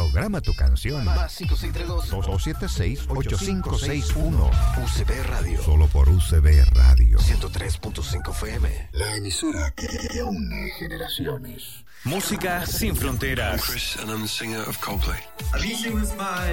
Programa tu canción. Más 562-276-8561. UCB Radio. Solo por UCB Radio. 103.5 FM. La emisora que une generaciones. Música sin fronteras. Chris and I'm the singer of Coldplay. Alicia was my